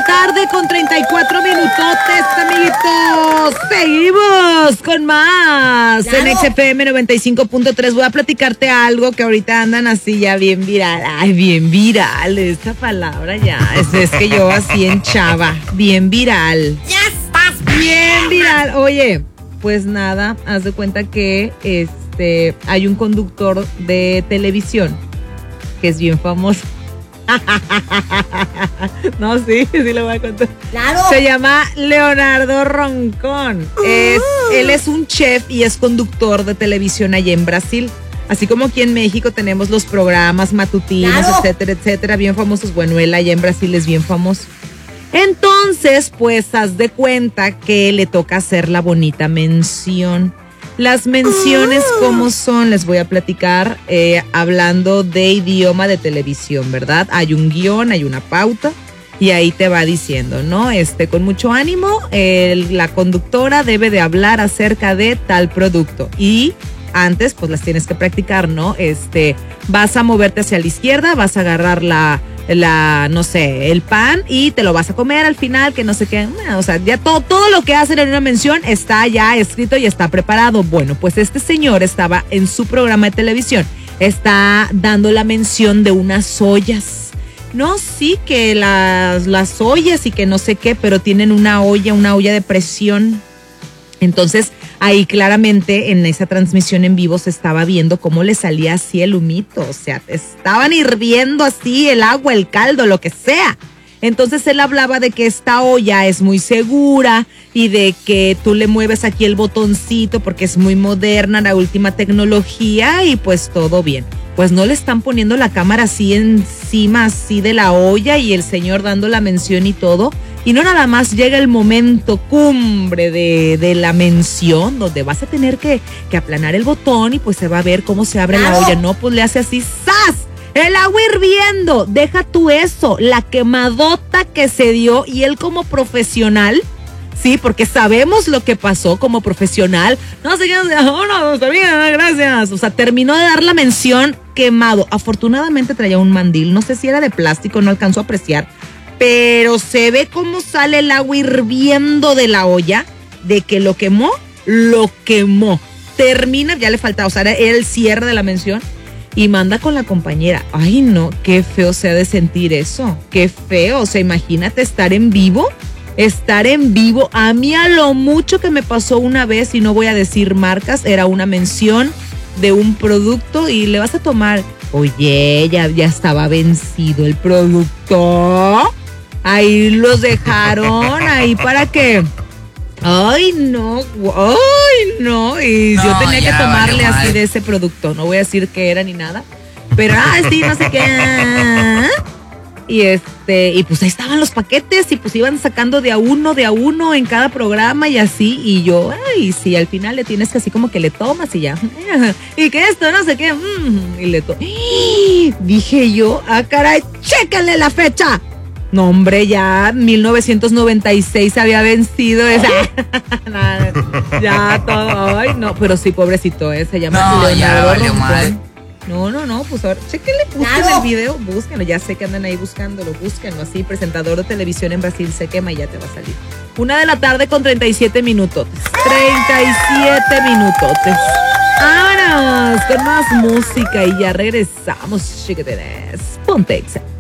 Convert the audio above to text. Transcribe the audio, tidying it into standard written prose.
la tarde con 34 minutotes, amiguitos. Seguimos con más. Claro. En XFM 95.3 voy a platicarte algo que ahorita andan así ya bien viral. Ay, bien viral, esta palabra ya. Es que yo así en chava, bien viral. Ya estás bien viral. Oye, pues nada, haz de cuenta que hay un conductor de televisión que es bien famoso. No, sí lo voy a contar. Claro. Se llama Leonardo Roncón. Él es un chef y es conductor de televisión allá en Brasil. Así como aquí en México tenemos los programas matutinos, claro, etcétera, etcétera, bien famosos. Bueno, él allá en Brasil es bien famoso. Entonces, pues, haz de cuenta que le toca hacer la bonita mención. Las menciones, ¿cómo son? Les voy a platicar hablando de idioma de televisión, ¿verdad? Hay un guión, hay una pauta y ahí te va diciendo, ¿no? Con mucho ánimo, la conductora debe de hablar acerca de tal producto y antes, pues las tienes que practicar, ¿no? Vas a moverte hacia la izquierda, vas a agarrar no sé, el pan y te lo vas a comer al final, que no sé qué, o sea, ya todo lo que hacen en una mención está ya escrito y está preparado. Bueno, pues este señor estaba en su programa de televisión, está dando la mención de unas ollas. No, sí, que las ollas y que no sé qué, pero tienen una olla de presión. Entonces, ahí claramente en esa transmisión en vivo se estaba viendo cómo le salía así el humito, o sea, estaban hirviendo así el agua, el caldo, lo que sea. Entonces él hablaba de que esta olla es muy segura y de que tú le mueves aquí el botoncito porque es muy moderna, la última tecnología y pues todo bien. Pues no le están poniendo la cámara así encima, así de la olla y el señor dando la mención y todo. Y no nada más llega el momento cumbre de la mención donde vas a tener que aplanar el botón y pues se va a ver cómo se abre la olla. No, pues le hace así, ¡zas! El agua hirviendo, deja tú eso, la quemadota que se dio y él como profesional, sí, porque sabemos lo que pasó como profesional. No sé qué, no, está bien, gracias. O sea, terminó de dar la mención quemado. Afortunadamente traía un mandil, no sé si era de plástico, no alcanzó a apreciar. Pero se ve cómo sale el agua hirviendo de la olla, de que lo quemó. Termina, ya le faltaba, o sea, era el cierre de la mención y manda con la compañera. Ay, no, qué feo se ha de sentir eso, qué feo. O sea, imagínate estar en vivo. A mí a lo mucho que me pasó una vez, y no voy a decir marcas, era una mención de un producto y le vas a tomar. Oye, ya estaba vencido el producto. Ahí los dejaron, ahí para que... Ay, no. Y yo tenía que tomarle así de ese producto. No voy a decir qué era ni nada. Pero, sí, no sé qué. Y pues ahí estaban los paquetes y pues iban sacando de a uno en cada programa y así. Y yo, sí, al final le tienes que así como que le tomas y ya. Y que esto, no sé qué. Y le tomas. Dije yo, caray, chéquenle la fecha. No, hombre, ya 1996 había vencido esa. Ya todo. Ay, no, pero sí, pobrecito, se llama Leonardo Roncón. No, pues ahora, chéquenle, busquen el video, búsquenlo, ya sé que andan ahí buscándolo, búsquenlo así, presentador de televisión en Brasil se quema y ya te va a salir. 1:00 p.m. con 37 minutotes. 37 minutotes. Vámonos con más música y ya regresamos, chiquitines. Ponte Exa.